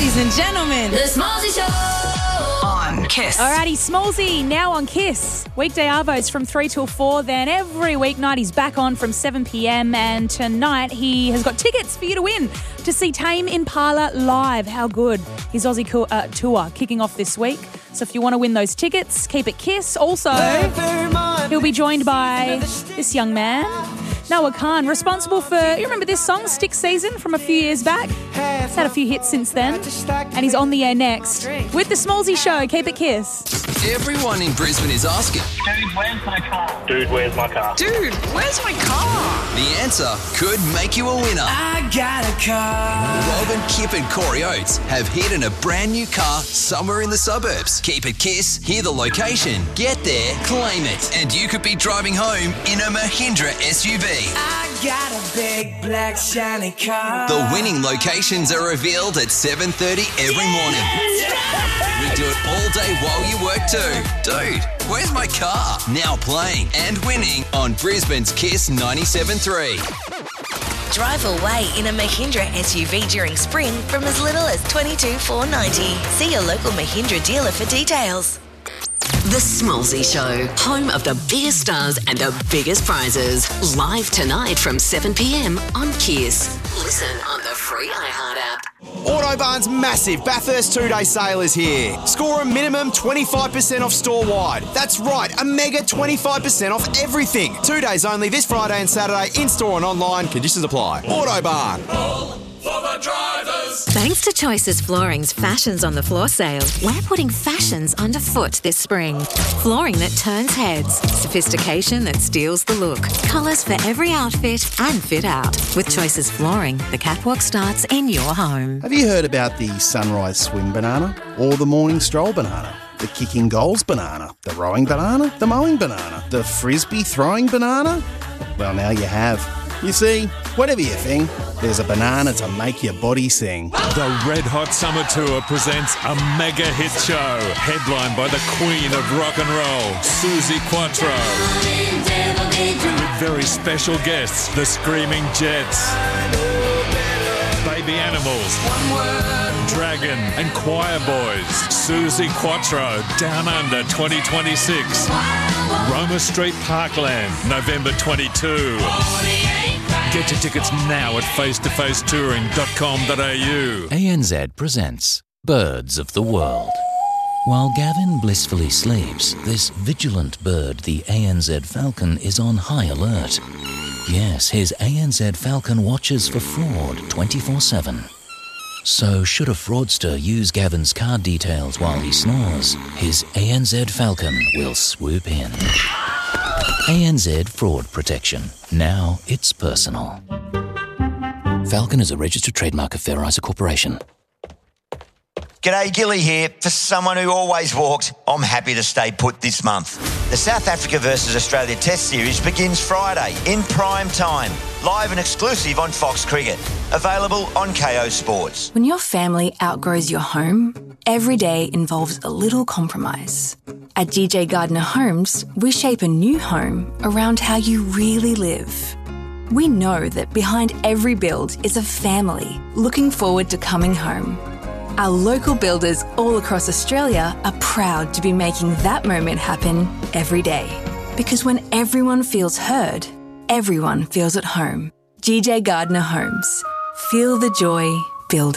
Ladies and gentlemen, The Smallsy Show on Kiss. Alrighty, Smallsy now on Kiss. Weekday arvos from 3 till 4. Then every weeknight he's back on from 7 p.m. And tonight he has got tickets for you to win to see Tame Impala live. How good. His Aussie tour kicking off this week. So if you want to win those tickets, keep it Kiss. Also, he'll be joined by this young man, Noah Khan, responsible for, you remember this song, Stick Season, from a few years back? He's had a few hits since then. And he's on the air next with The Smallsy Show. Keep it Kiss. Everyone in Brisbane is asking, Dude, where's my car? Dude, where's my car? Dude, where's my car? the answer could make you a winner. I got a car. Robin, Kip and Corey Oates have hid in a brand new car somewhere in the suburbs. Keep it Kiss, hear the location, get there, claim it, and you could be driving home in a Mahindra SUV. I got a big black shiny car. The winning locations are revealed at 7:30 every morning. We do it all day while you work too. Dude, where's my car? Now playing and winning on Brisbane's Kiss 97.3. Drive away in a Mahindra SUV during spring from as little as $22,490. See your local Mahindra dealer for details. The Smallsy Show, home of the biggest stars and the biggest prizes. Live tonight from 7 p.m. on Kiss. Listen on the free iHeart app. Autobarn's massive Bathurst 2-day sale is here. Score a minimum 25% off store-wide. That's right, a mega 25% off everything. 2 days only this Friday and Saturday, in-store and online. Conditions apply. Autobarn. For the drivers. Thanks to Choices Flooring's Fashions on the Floor sale, we're putting fashions underfoot this spring. Flooring that turns heads, sophistication that steals the look, colours for every outfit and fit out. With Choices Flooring, the catwalk starts in your home. Have you heard about the sunrise swim banana or the morning stroll banana? The kicking goals banana, the rowing banana, the mowing banana, the frisbee throwing banana? Well, now you have. You see, whatever you think, there's a banana to make your body sing. The Red Hot Summer Tour presents a mega hit show, headlined by the Queen of Rock and Roll, Suzi Quatro. With very special guests, the Screaming Jets, Baby Animals, Dragon and Choir Boys. Suzi Quatro, Down Under 2026. Roma Street Parkland, November 22. Get your tickets now at face-to-facetouring.com.au. ANZ presents Birds of the World. While Gavin blissfully sleeps, this vigilant bird, the ANZ falcon, is on high alert. Yes, his ANZ falcon watches for fraud 24/7. So should a fraudster use Gavin's card details while he snores, his ANZ falcon will swoop in. ANZ Fraud Protection. Now it's personal. Falcon is a registered trademark of Fair Isa Corporation. G'day, Gilly here. For someone who always walks, I'm happy to stay put this month. The South Africa versus Australia Test Series begins Friday in prime time, live and exclusive on Fox Cricket. Available on KO Sports. When your family outgrows your home, every day involves a little compromise. At DJ Gardner Homes, we shape a new home around how you really live. We know that behind every build is a family looking forward to coming home. Our local builders all across Australia are proud to be making that moment happen every day. Because when everyone feels heard, everyone feels at home. DJ Gardner Homes. Feel the joy building.